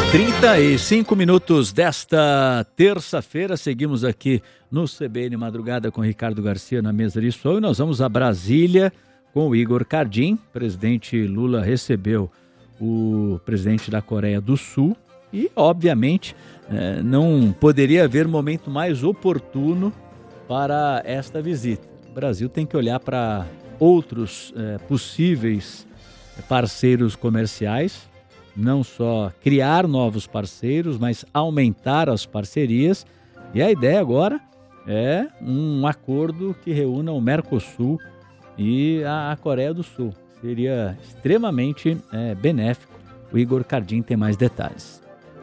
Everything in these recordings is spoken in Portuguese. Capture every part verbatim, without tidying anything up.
trinta e cinco minutos desta terça-feira, seguimos aqui no C B N Madrugada com Ricardo Garcia na mesa de som e nós vamos a Brasília com o Igor Cardim. O presidente Lula recebeu o presidente da Coreia do Sul e, obviamente, eh, não poderia haver momento mais oportuno para esta visita. O Brasil tem que olhar para outros eh, possíveis parceiros comerciais, não só criar novos parceiros, mas aumentar as parcerias. E a ideia agora é um acordo que reúna o Mercosul e a Coreia do Sul. Seria extremamente é, benéfico. O Igor Cardim tem mais detalhes.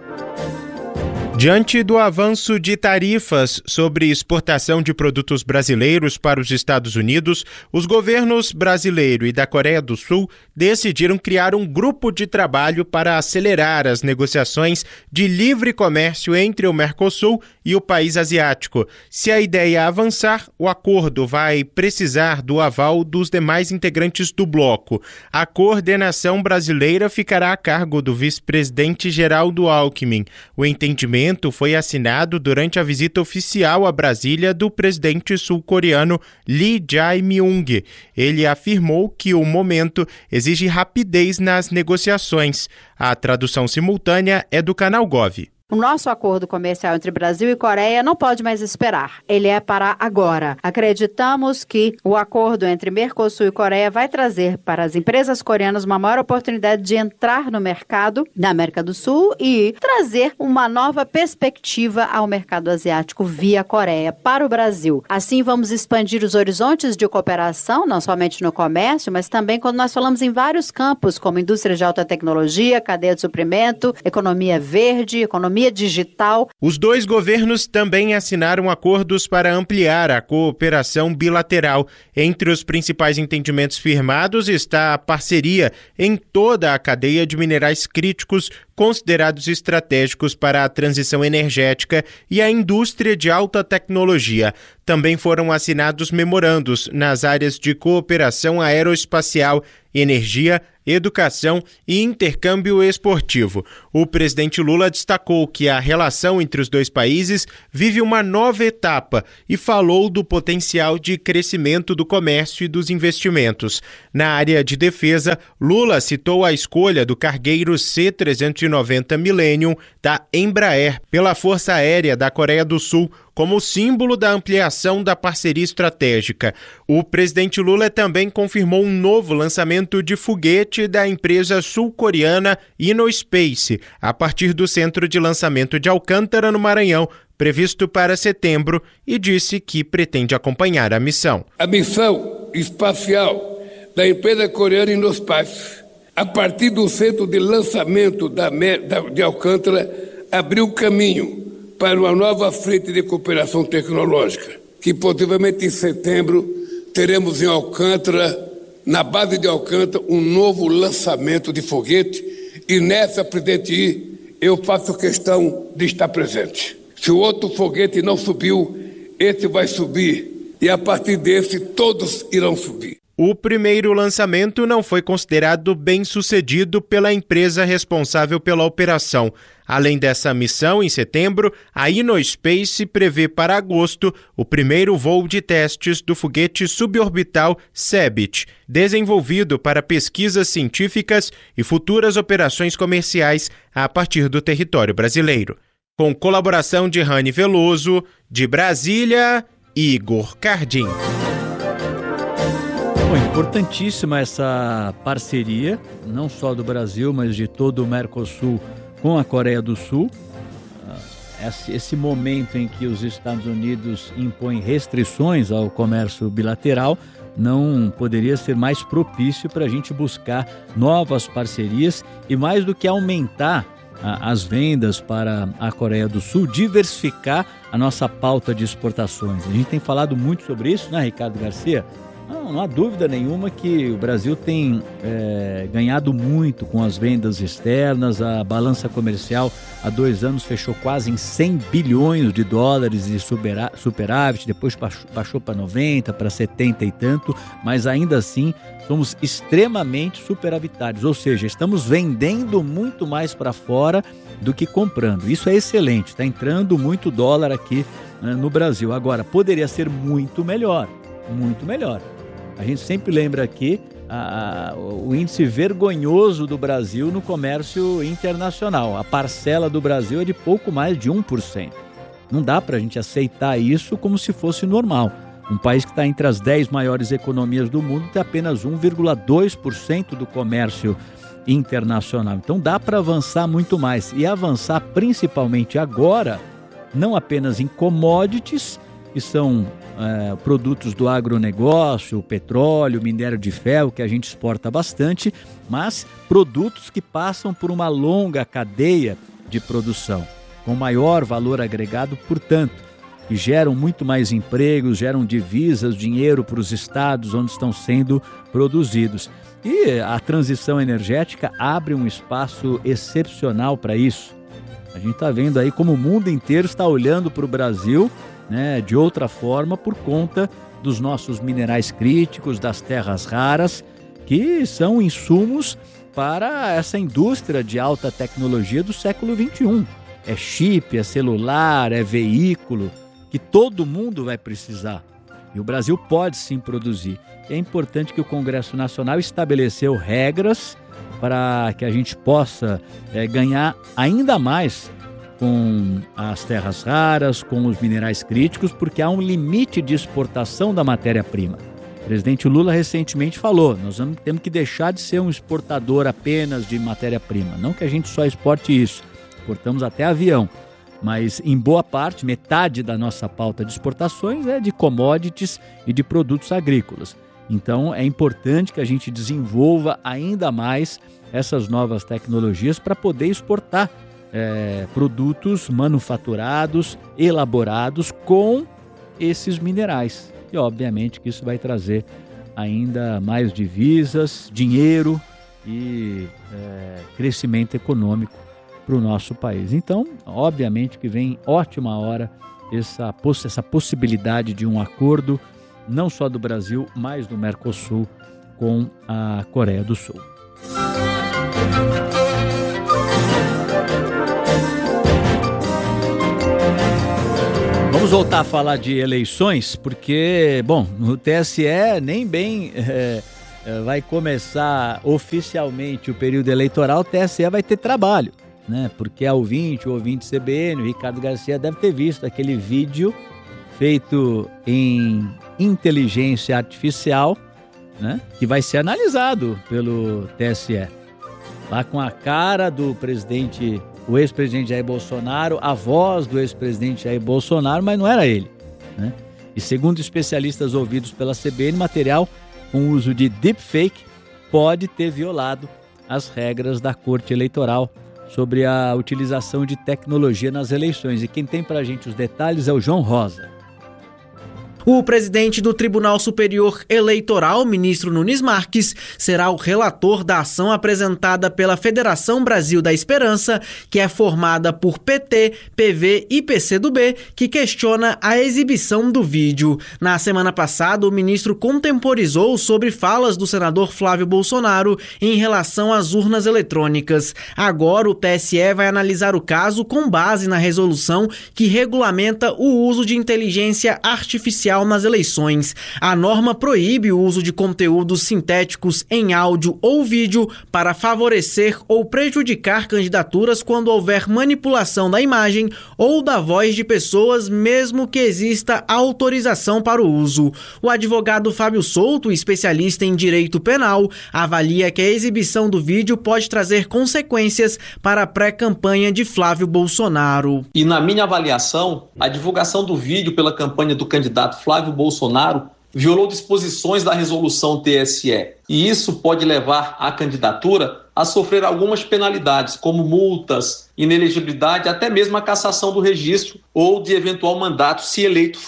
Diante do avanço de tarifas sobre exportação de produtos brasileiros para os Estados Unidos, os governos brasileiro e da Coreia do Sul decidiram criar um grupo de trabalho para acelerar as negociações de livre comércio entre o Mercosul e o país asiático. Se a ideia avançar, o acordo vai precisar do aval dos demais integrantes do bloco. A coordenação brasileira ficará a cargo do vice-presidente Geraldo Alckmin. O entendimento foi assinado durante a visita oficial a Brasília do presidente sul-coreano Lee Jae-myung. Ele afirmou que o momento exige rapidez nas negociações. A tradução simultânea é do canal Gov. O nosso acordo comercial entre Brasil e Coreia não pode mais esperar. Ele é para agora. Acreditamos que o acordo entre Mercosul e Coreia vai trazer para as empresas coreanas uma maior oportunidade de entrar no mercado da América do Sul e trazer uma nova perspectiva ao mercado asiático via Coreia para o Brasil. Assim, vamos expandir os horizontes de cooperação, não somente no comércio, mas também quando nós falamos em vários campos, como indústria de alta tecnologia, cadeia de suprimento, economia verde, economia digital. Os dois governos também assinaram acordos para ampliar a cooperação bilateral. Entre os principais entendimentos firmados está a parceria em toda a cadeia de minerais críticos considerados estratégicos para a transição energética e a indústria de alta tecnologia. Também foram assinados memorandos nas áreas de cooperação aeroespacial, energia, educação e intercâmbio esportivo. O presidente Lula destacou que a relação entre os dois países vive uma nova etapa e falou do potencial de crescimento do comércio e dos investimentos. Na área de defesa, Lula citou a escolha do cargueiro C trezentos e noventa Millennium da Embraer pela Força Aérea da Coreia do Sul como símbolo da ampliação da parceria estratégica. O presidente Lula também confirmou um novo lançamento de foguete da empresa sul-coreana InnoSpace, a partir do centro de lançamento de Alcântara, no Maranhão, previsto para setembro, e disse que pretende acompanhar a missão. A missão espacial da empresa coreana InnoSpace, a partir do centro de lançamento da, de Alcântara, abriu caminho para uma nova frente de cooperação tecnológica, que possivelmente em setembro teremos em Alcântara, na base de Alcântara, um novo lançamento de foguete, e nessa, presidente, eu faço questão de estar presente. Se o outro foguete não subiu, esse vai subir, e a partir desse todos irão subir. O primeiro lançamento não foi considerado bem-sucedido pela empresa responsável pela operação. Além dessa missão, em setembro, a InnoSpace prevê para agosto o primeiro voo de testes do foguete suborbital Cebit, desenvolvido para pesquisas científicas e futuras operações comerciais a partir do território brasileiro. Com colaboração de Rani Veloso, de Brasília, Igor Cardim. Bom, importantíssima essa parceria, não só do Brasil, mas de todo o Mercosul com a Coreia do Sul. Esse momento em que os Estados Unidos impõem restrições ao comércio bilateral não poderia ser mais propício para a gente buscar novas parcerias e, mais do que aumentar as vendas para a Coreia do Sul, diversificar a nossa pauta de exportações. A gente tem falado muito sobre isso, né, Ricardo Garcia? Não, não há dúvida nenhuma que o Brasil tem é, ganhado muito com as vendas externas. A balança comercial há dois anos fechou quase em cem bilhões de dólares de superávit, depois baixou para noventa, para setenta e tanto, mas ainda assim somos extremamente superavitários, ou seja, estamos vendendo muito mais para fora do que comprando. Isso é excelente, está entrando muito dólar aqui, né, no Brasil. Agora, poderia ser muito melhor, muito melhor. A gente sempre lembra aqui a, a, o índice vergonhoso do Brasil no comércio internacional. A parcela do Brasil é de pouco mais de um por cento. Não dá para a gente aceitar isso como se fosse normal. Um país que está entre as dez maiores economias do mundo tem apenas um vírgula dois por cento do comércio internacional. Então dá para avançar muito mais. E avançar principalmente agora, não apenas em commodities, que são é, produtos do agronegócio, petróleo, minério de ferro, que a gente exporta bastante, mas produtos que passam por uma longa cadeia de produção, com maior valor agregado, portanto, que geram muito mais empregos, geram divisas, dinheiro para os estados onde estão sendo produzidos. E a transição energética abre um espaço excepcional para isso. A gente está vendo aí como o mundo inteiro está olhando para o Brasil, né, de outra forma, por conta dos nossos minerais críticos, das terras raras, que são insumos para essa indústria de alta tecnologia do século vinte e um. É chip, é celular, é veículo, que todo mundo vai precisar. E o Brasil pode sim produzir. É importante que o Congresso Nacional estabeleceu regras para que a gente possa é, ganhar ainda mais com as terras raras, com os minerais críticos, porque há um limite de exportação da matéria-prima. O presidente Lula recentemente falou, nós vamos, temos que deixar de ser um exportador apenas de matéria-prima. Não que a gente só exporte isso, exportamos até avião, mas em boa parte, metade da nossa pauta de exportações é de commodities e de produtos agrícolas. Então é importante que a gente desenvolva ainda mais essas novas tecnologias para poder exportar É, produtos manufaturados, elaborados com esses minerais. E obviamente que isso vai trazer ainda mais divisas, dinheiro e é, crescimento econômico para o nosso país. Então, obviamente que vem ótima hora essa, essa possibilidade de um acordo, não só do Brasil, mas do Mercosul com a Coreia do Sul. Vamos voltar a falar de eleições, porque, bom, no T S E nem bem é, vai começar oficialmente o período eleitoral, o T S E vai ter trabalho, né? Porque a ouvinte, o ouvinte C B N, o Ricardo Garcia deve ter visto aquele vídeo feito em inteligência artificial, né? Que vai ser analisado pelo T S E. Lá com a cara do presidente, o ex-presidente Jair Bolsonaro, a voz do ex-presidente Jair Bolsonaro, mas não era ele, né? E segundo especialistas ouvidos pela C B N, material com uso de deepfake pode ter violado as regras da Corte Eleitoral sobre a utilização de tecnologia nas eleições. E quem tem pra gente os detalhes é o João Rosa. O presidente do Tribunal Superior Eleitoral, ministro Nunes Marques, será o relator da ação apresentada pela Federação Brasil da Esperança, que é formada por P T, P V e P C do B, que questiona a exibição do vídeo. Na semana passada, o ministro contemporizou sobre falas do senador Flávio Bolsonaro em relação às urnas eletrônicas. Agora, o T S E vai analisar o caso com base na resolução que regulamenta o uso de inteligência artificial nas eleições. A norma proíbe o uso de conteúdos sintéticos em áudio ou vídeo para favorecer ou prejudicar candidaturas quando houver manipulação da imagem ou da voz de pessoas, mesmo que exista autorização para o uso. O advogado Fábio Souto, especialista em direito penal, avalia que a exibição do vídeo pode trazer consequências para a pré-campanha de Flávio Bolsonaro. E na minha avaliação, a divulgação do vídeo pela campanha do candidato Flávio Bolsonaro violou disposições da resolução T S E. E isso pode levar a candidatura a sofrer algumas penalidades, como multas, inelegibilidade, até mesmo a cassação do registro ou de eventual mandato, se eleito for.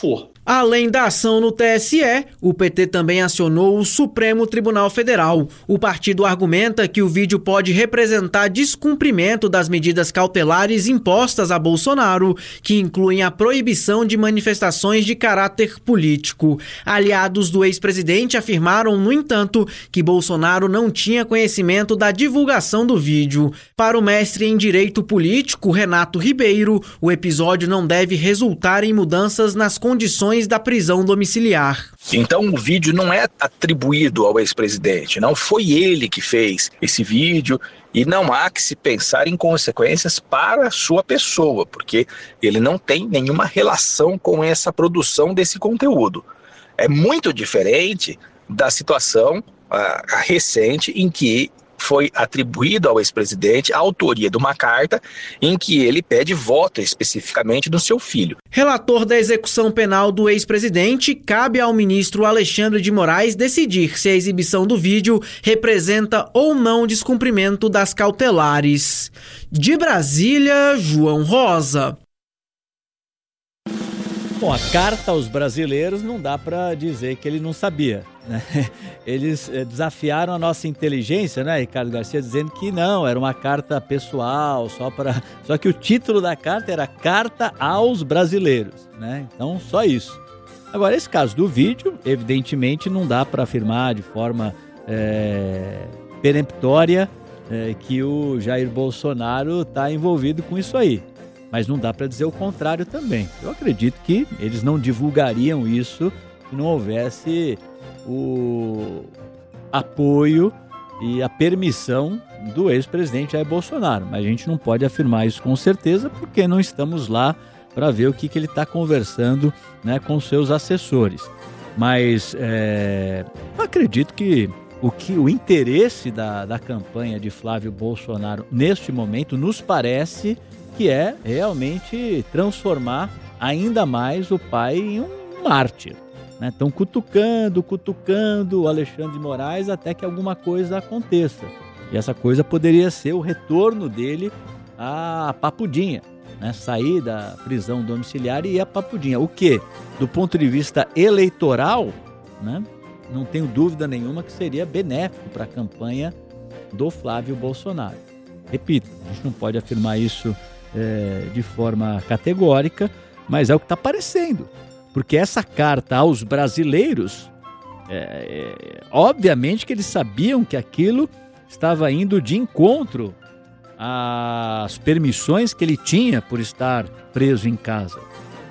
Além da ação no T S E, o P T também acionou o Supremo Tribunal Federal. O partido argumenta que o vídeo pode representar descumprimento das medidas cautelares impostas a Bolsonaro, que incluem a proibição de manifestações de caráter político. Aliados do ex-presidente afirmaram, no entanto, que Bolsonaro não tinha conhecimento da divulgação do vídeo. Para o mestre em Direito Político, Renato Ribeiro, o episódio não deve resultar em mudanças nas condições da prisão domiciliar. Então o vídeo não é atribuído ao ex-presidente, não foi ele que fez esse vídeo e não há que se pensar em consequências para a sua pessoa, porque ele não tem nenhuma relação com essa produção desse conteúdo. É muito diferente da situação uh, recente em que foi atribuído ao ex-presidente a autoria de uma carta em que ele pede voto especificamente do seu filho. Relator da execução penal do ex-presidente, cabe ao ministro Alexandre de Moraes decidir se a exibição do vídeo representa ou não descumprimento das cautelares. De Brasília, João Rosa. Bom, a carta aos brasileiros não dá para dizer que ele não sabia, né? Eles desafiaram a nossa inteligência, né, Ricardo Garcia, dizendo que não, era uma carta pessoal, só para... Só que o título da carta era Carta aos Brasileiros, né? Então, só isso. Agora, esse caso do vídeo, evidentemente, não dá para afirmar de forma é, peremptória é, que o Jair Bolsonaro está envolvido com isso aí. Mas não dá para dizer o contrário também. Eu acredito que eles não divulgariam isso se não houvesse o apoio e a permissão do ex-presidente Jair Bolsonaro. Mas a gente não pode afirmar isso com certeza porque não estamos lá para ver o que, que ele está conversando, né, com seus assessores. Mas é, eu acredito que o, que o interesse da, da campanha de Flávio Bolsonaro neste momento nos parece que é realmente transformar ainda mais o pai em um mártir. Estão, né? cutucando, cutucando o Alexandre de Moraes até que alguma coisa aconteça. E essa coisa poderia ser o retorno dele à Papudinha, né? Sair da prisão domiciliar e ir à Papudinha. O que, do ponto de vista eleitoral, né? Não tenho dúvida nenhuma que seria benéfico para a campanha do Flávio Bolsonaro. Repito, a gente não pode afirmar isso É, de forma categórica, mas é o que está parecendo, porque essa carta aos brasileiros, é, é, obviamente que eles sabiam que aquilo estava indo de encontro às permissões que ele tinha por estar preso em casa.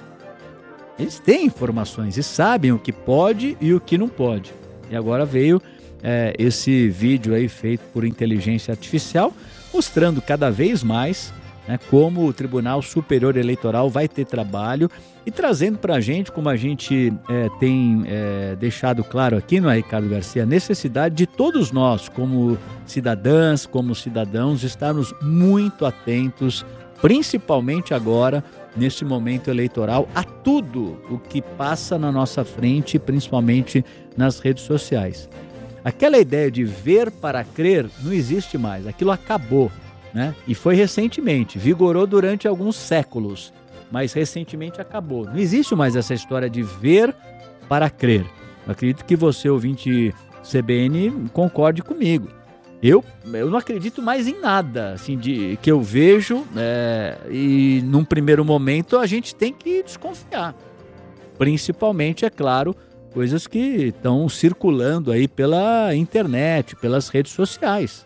Eles têm informações e sabem o que pode e o que não pode. E agora veio é, esse vídeo aí feito por inteligência artificial, mostrando cada vez mais, né, como o Tribunal Superior Eleitoral vai ter trabalho e trazendo para a gente, como a gente é, tem é, deixado claro aqui, não é, Ricardo Garcia, a necessidade de todos nós, como cidadãs, como cidadãos, estarmos muito atentos, principalmente agora, nesse momento eleitoral, a tudo o que passa na nossa frente, principalmente nas redes sociais. Aquela ideia de ver para crer não existe mais, aquilo acabou. Né? E foi recentemente, vigorou durante alguns séculos, mas recentemente acabou. Não existe mais essa história de ver para crer. Eu acredito que você, ouvinte C B N, concorde comigo. Eu, eu não acredito mais em nada assim, de, que eu vejo é, e num primeiro momento a gente tem que desconfiar. Principalmente, é claro, coisas que estão circulando aí pela internet, pelas redes sociais.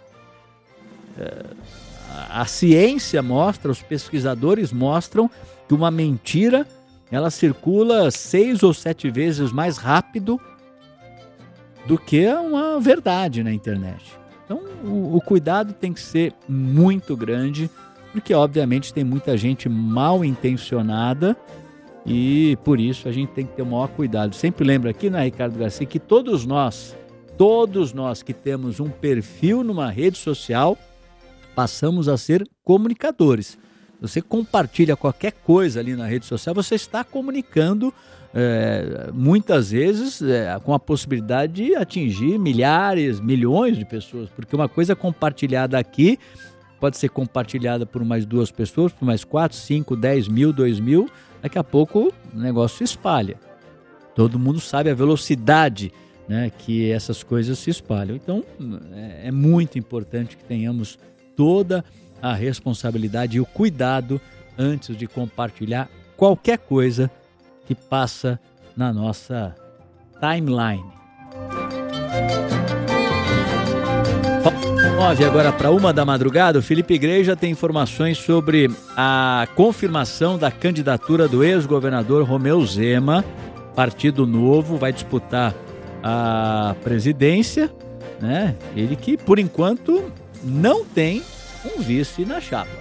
É, A ciência mostra, os pesquisadores mostram que uma mentira, ela circula seis ou sete vezes mais rápido do que uma verdade na internet. Então, o, o cuidado tem que ser muito grande, porque obviamente tem muita gente mal intencionada e por isso a gente tem que ter o maior cuidado. Sempre lembro aqui, né, Ricardo Garcia, que todos nós, todos nós que temos um perfil numa rede social, passamos a ser comunicadores. Você compartilha qualquer coisa ali na rede social, você está comunicando é, muitas vezes é, com a possibilidade de atingir milhares, milhões de pessoas, porque uma coisa compartilhada aqui pode ser compartilhada por mais duas pessoas, por mais quatro, cinco, dez mil, dois mil, daqui a pouco o negócio se espalha. todo mundo sabe a velocidade, né, que essas coisas se espalham. Então, é, é muito importante que tenhamos toda a responsabilidade e o cuidado antes de compartilhar qualquer coisa que passa na nossa timeline. nove agora para uma da madrugada, o Felipe Igreja tem informações sobre a confirmação da candidatura do ex-governador Romeu Zema. Partido Novo vai disputar a presidência, né? Ele que, por enquanto, não tem um vice na chapa.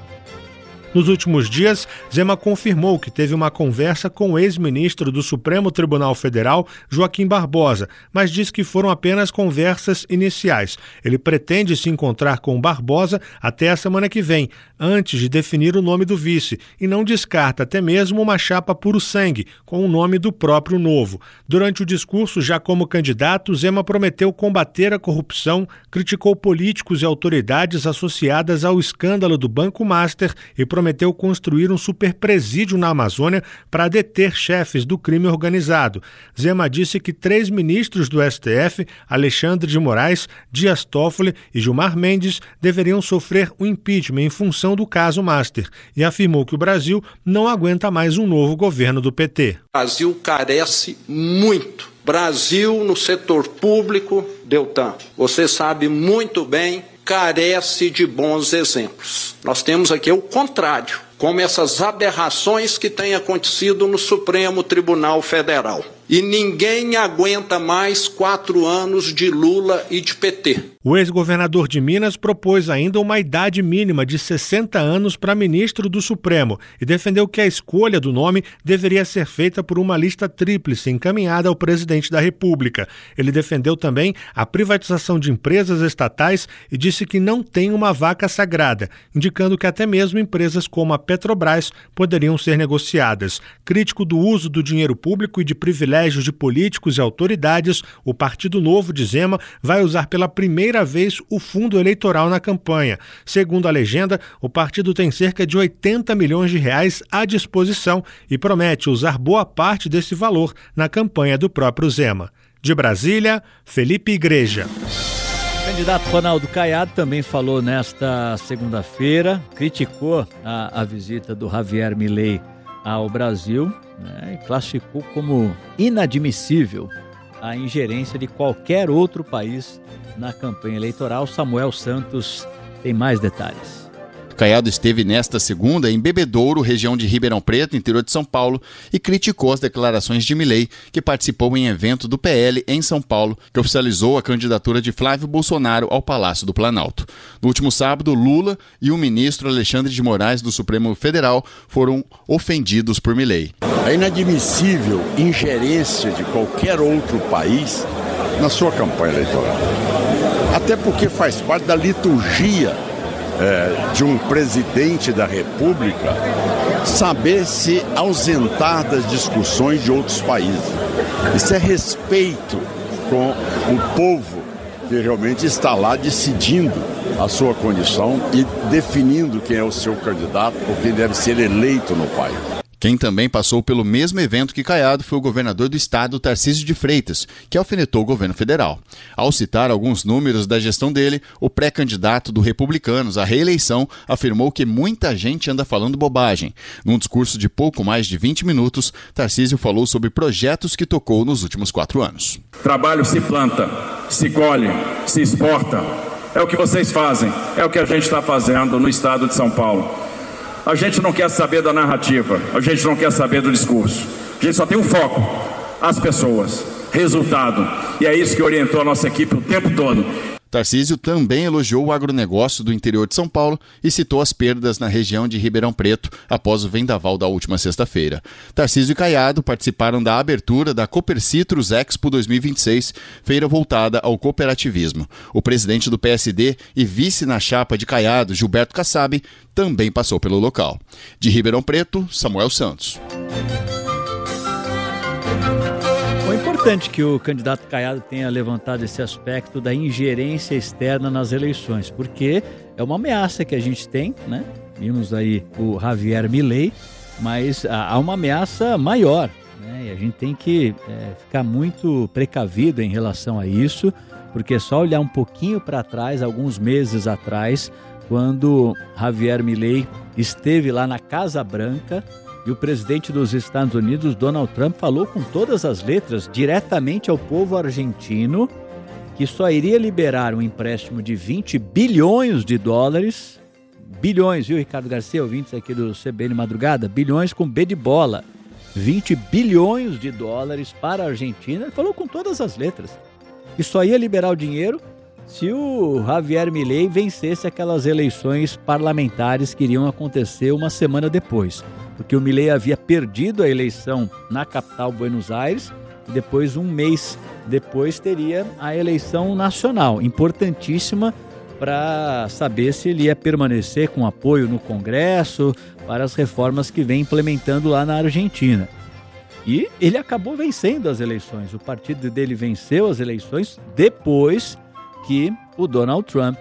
Nos últimos dias, Zema confirmou que teve uma conversa com o ex-ministro do Supremo Tribunal Federal, Joaquim Barbosa, mas disse que foram apenas conversas iniciais. Ele pretende se encontrar com Barbosa até a semana que vem, antes de definir o nome do vice, e não descarta até mesmo uma chapa puro sangue, com o nome do próprio Novo. Durante o discurso, já como candidato, Zema prometeu combater a corrupção, criticou políticos e autoridades associadas ao escândalo do Banco Master e prometeu prometeu construir um superpresídio na Amazônia para deter chefes do crime organizado. Zema disse que três ministros do S T F, Alexandre de Moraes, Dias Toffoli e Gilmar Mendes, deveriam sofrer o impeachment em função do caso Master, e afirmou que o Brasil não aguenta mais um novo governo do P T. O Brasil carece muito. Brasil no setor público, Deltan, você sabe muito bem, carece de bons exemplos. Nós temos aqui o contrário, como essas aberrações que têm acontecido no Supremo Tribunal Federal. E ninguém aguenta mais quatro anos de Lula e de P T. O ex-governador de Minas propôs ainda uma idade mínima de sessenta anos para ministro do Supremo e defendeu que a escolha do nome deveria ser feita por uma lista tríplice encaminhada ao presidente da República. Ele defendeu também a privatização de empresas estatais e disse que não tem uma vaca sagrada, indicando que até mesmo empresas como a Petrobras poderiam ser negociadas. Crítico do uso do dinheiro público e de privilégios de políticos e autoridades, o Partido Novo de Zema vai usar pela primeira vez o fundo eleitoral na campanha. Segundo a legenda, o partido tem cerca de oitenta milhões de reais à disposição e promete usar boa parte desse valor na campanha do próprio Zema. De Brasília, Felipe Igreja. O candidato Ronaldo Caiado também falou nesta segunda-feira, criticou a, a visita do Javier Milei ao Brasil, né, e classificou como inadmissível a ingerência de qualquer outro país na campanha eleitoral. Samuel Santos tem mais detalhes. Caiado esteve nesta segunda em Bebedouro, região de Ribeirão Preto, interior de São Paulo, e criticou as declarações de Milei, que participou em evento do P L em São Paulo, que oficializou a candidatura de Flávio Bolsonaro ao Palácio do Planalto. No último sábado, Lula e o ministro Alexandre de Moraes do Supremo Federal foram ofendidos por Milei. É inadmissível ingerência de qualquer outro país na sua campanha eleitoral. Até porque faz parte da liturgia É, de um presidente da República saber se ausentar das discussões de outros países. Isso é respeito com o povo que realmente está lá decidindo a sua condição e definindo quem é o seu candidato ou quem deve ser eleito no país. Quem também passou pelo mesmo evento que Caiado foi o governador do estado, Tarcísio de Freitas, que alfinetou o governo federal. Ao citar alguns números da gestão dele, o pré-candidato do Republicanos à reeleição afirmou que muita gente anda falando bobagem. Num discurso de pouco mais de vinte minutos, Tarcísio falou sobre projetos que tocou nos últimos quatro anos. Trabalho se planta, se colhe, se exporta. É o que vocês fazem, é o que a gente está fazendo no estado de São Paulo. A gente não quer saber da narrativa, a gente não quer saber do discurso. A gente só tem um foco, as pessoas, resultado. E é isso que orientou a nossa equipe o tempo todo. Tarcísio também elogiou o agronegócio do interior de São Paulo e citou as perdas na região de Ribeirão Preto após o vendaval da última sexta-feira. Tarcísio e Caiado participaram da abertura da Cooper Citrus Expo dois mil e vinte e seis, feira voltada ao cooperativismo. O presidente do P S D e vice na chapa de Caiado, Gilberto Kassab, também passou pelo local. De Ribeirão Preto, Samuel Santos. É importante que o candidato Caiado tenha levantado esse aspecto da ingerência externa nas eleições, porque é uma ameaça que a gente tem, né? Vimos aí o Javier Milei, mas há uma ameaça maior, né? E a gente tem que é, ficar muito precavido em relação a isso, porque é só olhar um pouquinho para trás, alguns meses atrás, quando Javier Milei esteve lá na Casa Branca e o presidente dos Estados Unidos, Donald Trump, falou com todas as letras diretamente ao povo argentino que só iria liberar um empréstimo de vinte bilhões de dólares, bilhões, viu, Ricardo Garcia, ouvintes aqui do C B N Madrugada, bilhões com B de bola, vinte bilhões de dólares para a Argentina. Ele falou com todas as letras que só ia liberar o dinheiro se o Javier Milei vencesse aquelas eleições parlamentares que iriam acontecer uma semana depois, porque o Milei havia perdido a eleição na capital, Buenos Aires, e depois, um mês depois, teria a eleição nacional, importantíssima para saber se ele ia permanecer com apoio no Congresso para as reformas que vem implementando lá na Argentina. E ele acabou vencendo as eleições. O partido dele venceu as eleições depois que o Donald Trump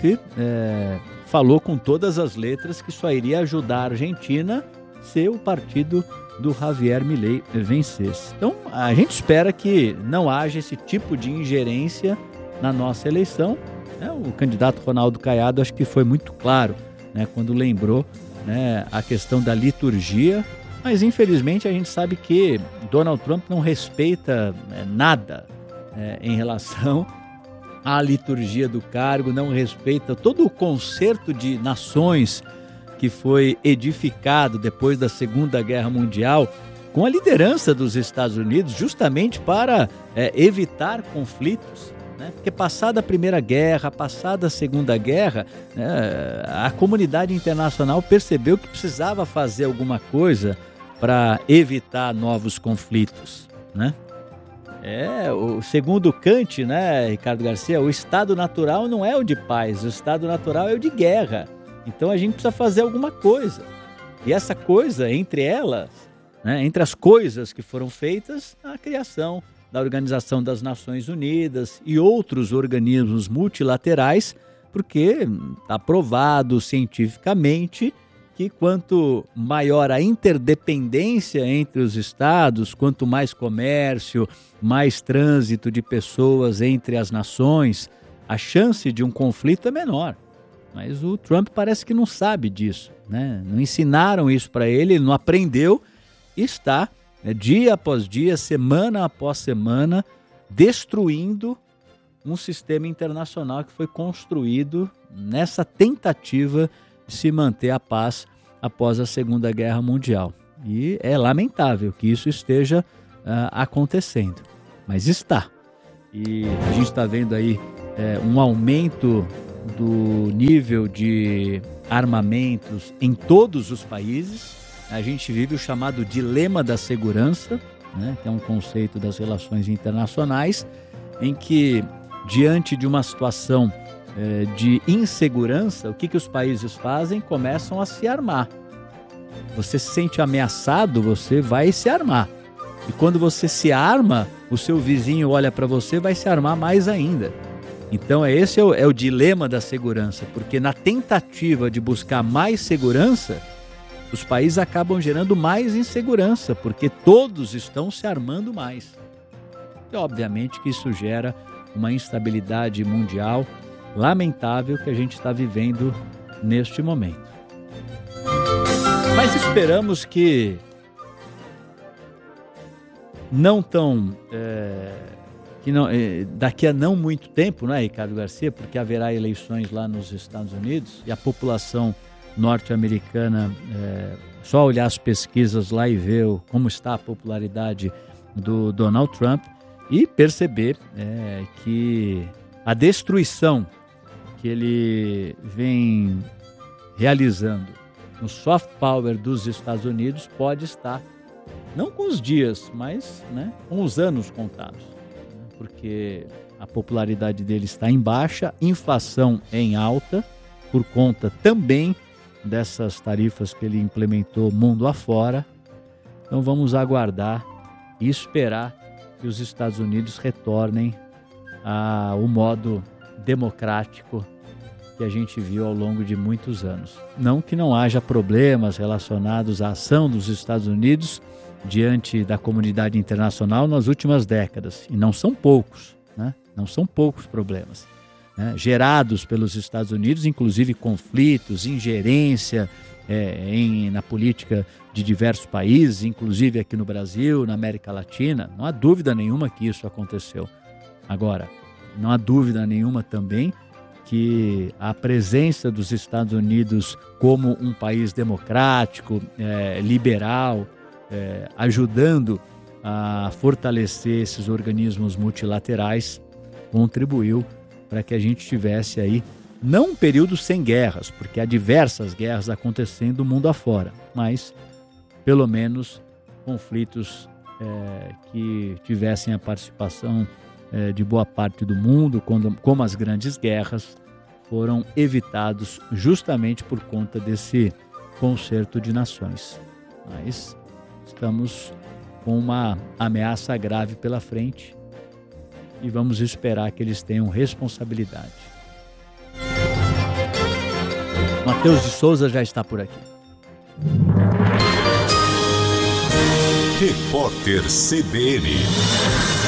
é, falou com todas as letras que só iria ajudar a Argentina se o partido do Javier Milei vencesse. Então, a gente espera que não haja esse tipo de ingerência na nossa eleição. É, o candidato Ronaldo Caiado acho que foi muito claro, né, quando lembrou, né, a questão da liturgia, mas infelizmente a gente sabe que Donald Trump não respeita é, nada é, em relação à liturgia do cargo, não respeita todo o concerto de nações que foi edificado depois da Segunda Guerra Mundial com a liderança dos Estados Unidos justamente para é, evitar conflitos. Porque passada a Primeira Guerra, passada a Segunda Guerra, né, a comunidade internacional percebeu que precisava fazer alguma coisa para evitar novos conflitos, né? É, o, segundo Kant, né, Ricardo Garcia, o estado natural não é o de paz, o estado natural é o de guerra. Então a gente precisa fazer alguma coisa. E essa coisa, entre elas, né, entre as coisas que foram feitas, a criação da Organização das Nações Unidas e outros organismos multilaterais, porque está provado cientificamente que quanto maior a interdependência entre os estados, quanto mais comércio, mais trânsito de pessoas entre as nações, a chance de um conflito é menor. Mas o Trump parece que não sabe disso, né? Não ensinaram isso para ele, ele não aprendeu e está, né, dia após dia, semana após semana, destruindo um sistema internacional que foi construído nessa tentativa de se manter a paz após a Segunda Guerra Mundial. E é lamentável que isso esteja uh, acontecendo, mas está. E a gente está vendo aí é, um aumento do nível de armamentos em todos os países. A gente vive o chamado dilema da segurança, né, que é um conceito das relações internacionais, em que, diante de uma situação eh, de insegurança, o que, que os países fazem? Começam a se armar. Você se sente ameaçado, você vai se armar. E quando você se arma, o seu vizinho olha para você e vai se armar mais ainda. Então esse é o, é o dilema da segurança, porque na tentativa de buscar mais segurança, os países acabam gerando mais insegurança, porque todos estão se armando mais. E obviamente que isso gera uma instabilidade mundial lamentável que a gente está vivendo neste momento. Mas esperamos que não tão... É, que não, é, daqui a não muito tempo, né, Ricardo Garcia, porque haverá eleições lá nos Estados Unidos e a população norte-americana, é, só olhar as pesquisas lá e ver como está a popularidade do Donald Trump e perceber é, que a destruição que ele vem realizando no soft power dos Estados Unidos pode estar, não com os dias, mas, né, com os anos contados, né, porque a popularidade dele está em baixa, inflação em alta, por conta também dessas tarifas que ele implementou mundo afora. Então vamos aguardar e esperar que os Estados Unidos retornem ao modo democrático que a gente viu ao longo de muitos anos. Não que não haja problemas relacionados à ação dos Estados Unidos diante da comunidade internacional nas últimas décadas. E não são poucos, né? Não são poucos problemas, né? Gerados pelos Estados Unidos, inclusive conflitos, ingerência é, em, na política de diversos países, inclusive aqui no Brasil, na América Latina. Não há dúvida nenhuma que isso aconteceu. Agora, não há dúvida nenhuma também que a presença dos Estados Unidos como um país democrático, é, liberal, é, ajudando a fortalecer esses organismos multilaterais, contribuiu para que a gente tivesse aí, não um período sem guerras, porque há diversas guerras acontecendo mundo afora, mas pelo menos conflitos é, que tivessem a participação é, de boa parte do mundo, quando, como as grandes guerras, foram evitados justamente por conta desse concerto de nações. Mas estamos com uma ameaça grave pela frente e vamos esperar que eles tenham responsabilidade. Matheus de Souza já está por aqui. Repórter C B N.